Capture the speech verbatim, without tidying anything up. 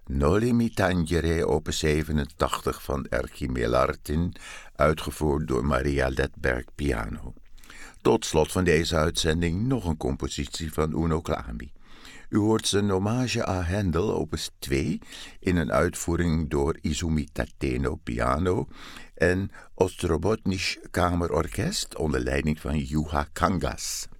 Noli mi tangere opus zevenentachtig van Erchie Lartin, uitgevoerd door Maria Ledberg piano. Tot slot van deze uitzending nog een compositie van Uno Clami. U hoort zijn hommage aan Handel opus twee in een uitvoering door Izumi Tateno piano en Ostrobotnisch Kamerorkest onder leiding van Juha Kangas.